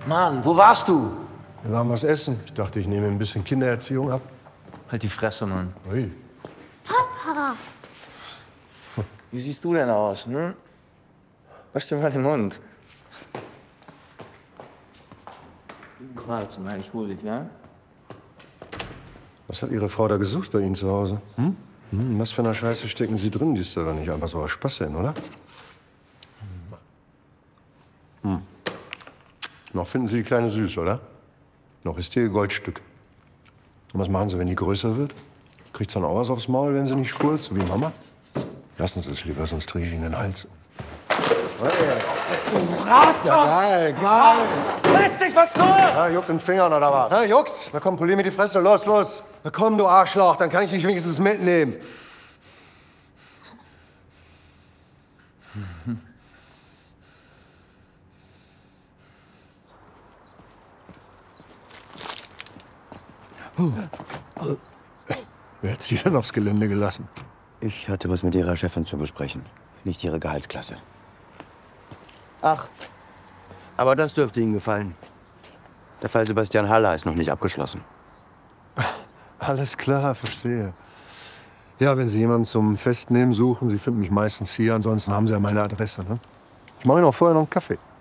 Mann, wo warst du? Wir waren was essen. Ich dachte, ich nehme ein bisschen Kindererziehung ab. Halt die Fresse, Mann. Ui. Papa! Wie siehst du denn aus, ne? Wasch dir mal den Mund. Warte mal, ich hol dich, ja? Was hat Ihre Frau da gesucht bei Ihnen zu Hause? Hm? Was für eine Scheiße stecken Sie drin? Die ist doch nicht einfach so aus Spaß hin, oder? Noch finden Sie die Kleine süß, oder? Noch ist ihr Goldstück. Und was machen Sie, wenn die größer wird? Kriegt sie dann auch was aufs Maul, wenn sie nicht spurt, so wie Mama? Lassen Sie es lieber, sonst drehe ich Ihnen den Hals. Du Rasker! Geil, geil! Lass dich, was los? Ja, juckt's in den Fingern oder was? Ja, juckt's? Na komm, polier mir die Fresse. Los, los. Na komm, du Arschloch, dann kann ich dich wenigstens mitnehmen. Wer hat Sie denn aufs Gelände gelassen? Ich hatte was mit Ihrer Chefin zu besprechen. Nicht Ihre Gehaltsklasse. Ach, aber das dürfte Ihnen gefallen. Der Fall Sebastian Haller ist noch nicht abgeschlossen. Alles klar, verstehe. Ja, wenn Sie jemanden zum Festnehmen suchen, Sie finden mich meistens hier. Ansonsten haben Sie ja meine Adresse, ne? Ich mache Ihnen auch vorher noch einen Kaffee.